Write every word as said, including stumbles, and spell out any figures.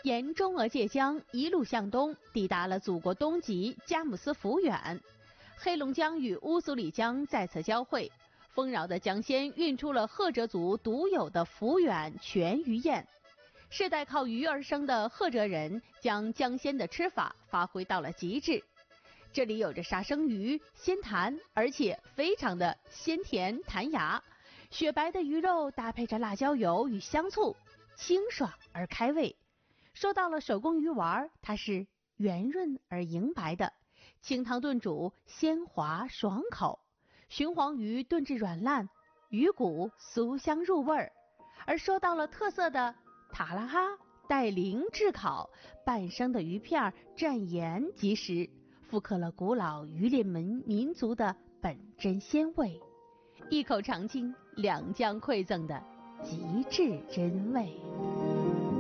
沿中俄界江一路向东，抵达了祖国东极佳木斯福远。黑龙江与乌苏里江在此交汇，丰饶的江鲜运出了赫哲族独有的福远全鱼宴。世代靠鱼而生的赫哲人将江鲜的吃法发挥到了极致。这里有着杀生鱼，鲜弹，而且非常的鲜甜弹牙。雪白的鱼肉搭配着辣椒油与香醋，清爽而开胃。说到了手工鱼丸，它是圆润而莹白的，清汤炖煮，鲜滑爽口。鲟黄鱼炖至软烂，鱼骨酥香入味儿。而说到了特色的塔拉哈，带鳞炙烤，半生的鱼片蘸盐即食，复刻了古老渔猎民民族的本真鲜味，一口尝尽两江馈赠的极致真味。